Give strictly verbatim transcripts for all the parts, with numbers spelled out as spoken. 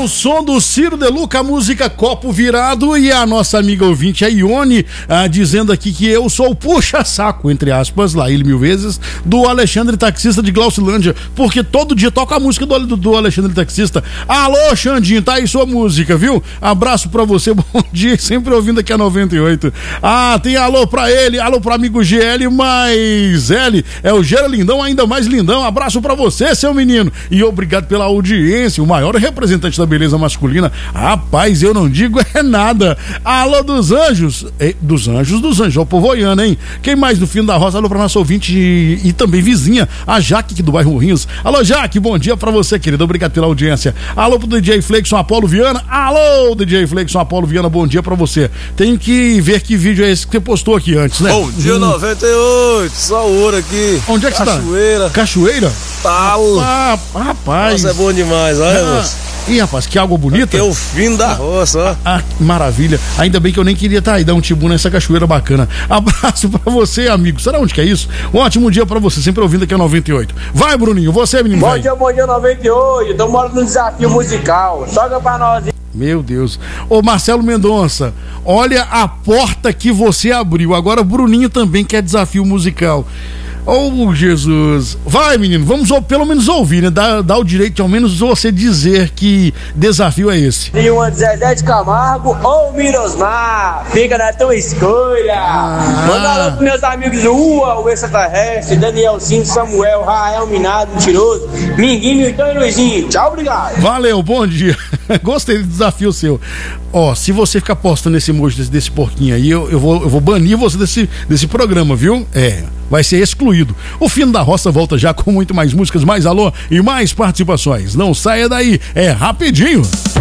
o som do Ciro De Luca, a música Copo Virado, e a nossa amiga ouvinte, a Ione, ah, dizendo aqui que eu sou o puxa-saco, entre aspas, lá ele mil vezes, do Alexandre Taxista de Glaucilândia, porque todo dia toca a música do, do, do Alexandre Taxista. Alô, Xandinho, tá aí sua música, viu? Abraço pra você, bom dia, sempre ouvindo aqui a noventa e oito. Ah, tem alô pra ele, alô pro amigo G L, mais L, é o Gera Lindão, ainda mais lindão. Abraço pra você, seu menino, e obrigado pela audiência, o maior representante da beleza masculina. Rapaz, eu não digo é nada. Alô dos anjos, é, dos anjos, dos anjos, ó, povoiano, hein? Quem mais do fim da roça? Alô pra nossa ouvinte e, e também vizinha, a Jaque, do bairro Rinhos. Alô, Jaque, bom dia pra você, querido, obrigado pela audiência. Alô pro D J Flexon Apolo Viana. Alô, D J Flexon Apolo Viana, bom dia pra você. Tem que ver que vídeo é esse que você postou aqui antes, né? Bom dia, hum. noventa e oito, só ouro aqui. Onde é que você tá? Cachoeira. Cachoeira? Talo. Ah, rapaz. Nossa, é bom demais, olha, ah. moço. Ih, rapaz, que água bonita. Aqui é o fim da roça, ó. Ah, que maravilha. Ainda bem que eu nem queria estar aí, dar um tibu nessa cachoeira bacana. Abraço pra você, amigo. Será onde que é isso? Um ótimo dia pra você, sempre ouvindo aqui a noventa e oito. Vai, Bruninho, você, menino. Bom vai. dia, bom dia, noventa e oito. Tô morando no desafio musical. Toca pra nós. Meu Deus. Ô, Marcelo Mendonça, olha a porta que você abriu. Agora Bruninho também quer desafio musical. Oh, Jesus. Vai, menino, vamos ou, pelo menos ouvir, né? Dá, dá o direito de ao menos você dizer que desafio é esse. Tem uma de Zezé de Camargo ou Mirosmar. Fica na tua escolha. Ah. Manda alô pros meus amigos Lua, o Extraterrestre, Danielzinho, Samuel, Rael, Minado, Mentiroso, Minguinho, Milton e Luizinho. Tchau, obrigado. Valeu, bom dia. Gostei do desafio seu. Ó, se você ficar postando esse emoji desse, desse porquinho aí, eu, eu, vou, eu vou banir você desse, desse programa, viu? É, vai ser excluído. O Fino da Roça volta já com muito mais músicas, mais alô e mais participações. Não saia daí, é rapidinho.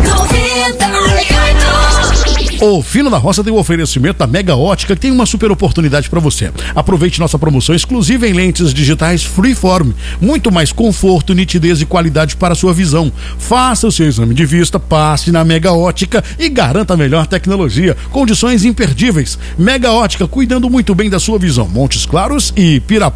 O Fino da Roça tem o oferecimento da Mega Ótica, que tem uma super oportunidade para você. Aproveite nossa promoção exclusiva em lentes digitais Freeform. Muito mais conforto, nitidez e qualidade para a sua visão. Faça o seu exame de vista, passe na Mega Ótica e garanta a melhor tecnologia. Condições imperdíveis. Mega Ótica, cuidando muito bem da sua visão. Montes Claros e Pirapora.